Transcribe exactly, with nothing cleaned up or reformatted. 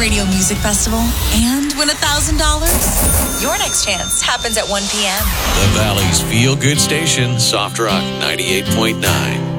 Radio Music Festival and win one thousand dollars? Your next chance happens at one p.m. The Valley's Feel Good Station, Soft Rock ninety-eight point nine.